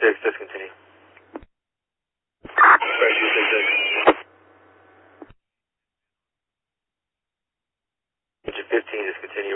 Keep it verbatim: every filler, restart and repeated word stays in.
six, discontinue. Right, two six six. Engine fifteen, discontinue.